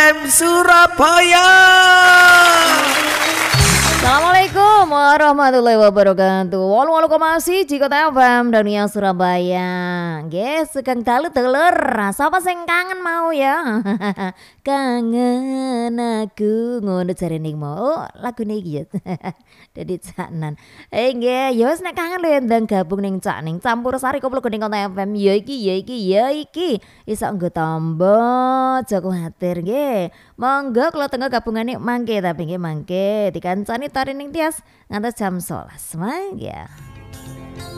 FM Surabaya. Assalamualaikum warahmatullahi wabarakatuh. Walu koma siji Kota FM Dunia Surabaya. Nggih, sugeng dalu dulur. Sapa sing kangen mau ya? Kangen aku ngono jarene mau lagune iki ya. Dadi canan. Nggih, ya wis nek kangen lho ndang gabung ning cak ning campur sari koplo ning Kota FM. Ya iki. Iso nggo tombo aja kuwatir nggih. Monggo kalau tengah gabungane mangke tapi nggih mangke dikancani tari ning tias ngantos jam 11 mangga.